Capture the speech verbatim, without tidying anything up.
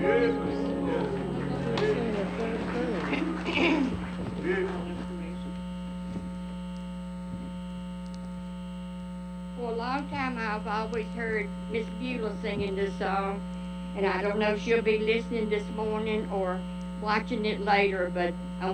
For a long time, I've always heard Miss Beulah singing this song, and I don't know if she'll be listening this morning or watching it later, but I